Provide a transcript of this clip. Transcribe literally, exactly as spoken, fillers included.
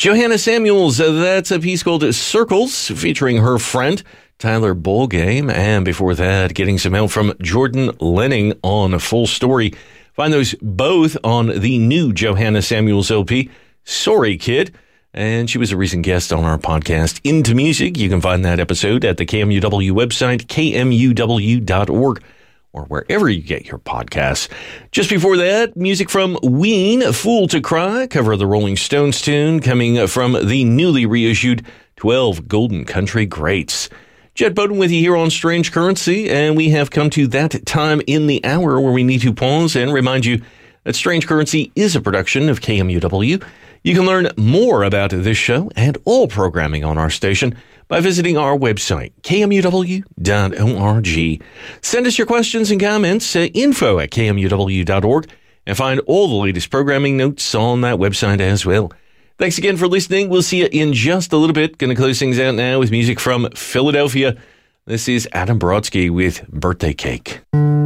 Johanna Samuels, uh, that's a piece called Circles, featuring her friend, Tyler Bolgame. And before that, getting some help from Jordan Lenning on Full Story. Find those both on the new Johanna Samuels L P, Sorry Kid. And she was a recent guest on our podcast, Into Music. You can find that episode at the K M U W website, K M U W dot org. Or wherever you get your podcasts. Just before that, music from Ween, Fool to Cry, cover of the Rolling Stones tune, coming from the newly reissued twelve Golden Country Greats. Jed Bowden with you here on Strange Currency, and we have come to that time in the hour where we need to pause and remind you that Strange Currency is a production of K M U W. You can learn more about this show and all programming on our station by visiting our website, K M U W dot org. Send us your questions and comments at info at K M U W dot org and find all the latest programming notes on that website as well. Thanks again for listening. We'll see you in just a little bit. Going to close things out now with music from Philadelphia. This is Adam Brodsky with Birthday Cake.